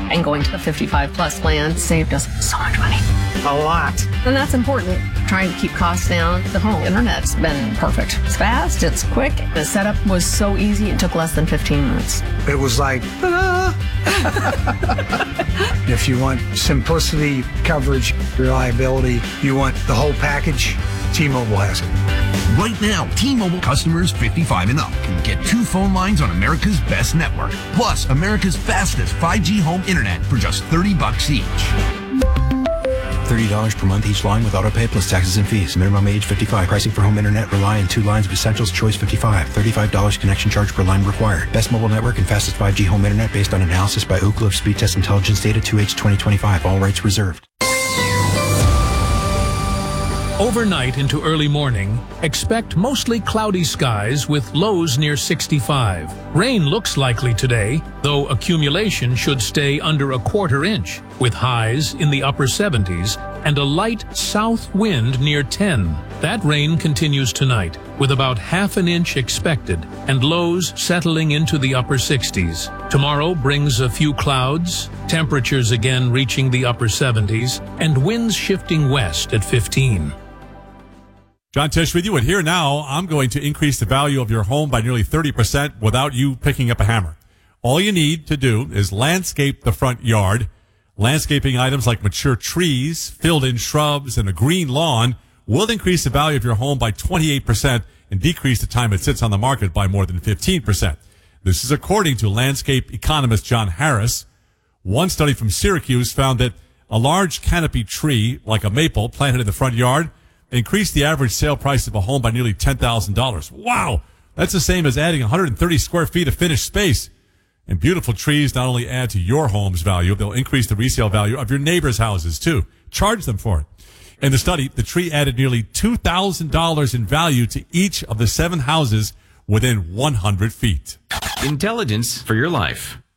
And going to the 55 plus plan saved us so much money. A lot. And that's important. Trying to keep costs down. The home internet's been perfect. It's fast, it's quick. The setup was so easy, it took less than 15 minutes. It was like, ta-da! If you want simplicity, coverage, reliability, you want the whole package, T-Mobile has it. Right now, T-Mobile customers 55 and up can get 2 phone lines on America's best network, plus America's fastest 5G home internet for just $30 each. $30 per month each line with autopay plus taxes and fees. Minimum age 55. Pricing for home internet rely on 2 lines of Essentials Choice 55. $35 connection charge per line required. Best mobile network and fastest 5G home internet based on analysis by Ookla of Speed Test Intelligence data 2H 2025. All rights reserved. Overnight into early morning, expect mostly cloudy skies with lows near 65. Rain looks likely today, though accumulation should stay under a quarter inch, with highs in the upper 70s and a light south wind near 10. That rain continues tonight, with about half an inch expected and lows settling into the upper 60s. Tomorrow brings a few clouds, temperatures again reaching the upper 70s, and winds shifting west at 15. John Tesh with you, and here now, I'm going to increase the value of your home by nearly 30% without you picking up a hammer. All you need to do is landscape the front yard. Landscaping items like mature trees, filled-in shrubs, and a green lawn will increase the value of your home by 28% and decrease the time it sits on the market by more than 15%. This is according to landscape economist John Harris. One study from Syracuse found that a large canopy tree, like a maple, planted in the front yard, increased the average sale price of a home by nearly $10,000. Wow! That's the same as adding 130 square feet of finished space. And beautiful trees not only add to your home's value, they'll increase the resale value of your neighbor's houses, too. Charge them for it. In the study, the tree added nearly $2,000 in value to each of the 7 houses within 100 feet. Intelligence for your life.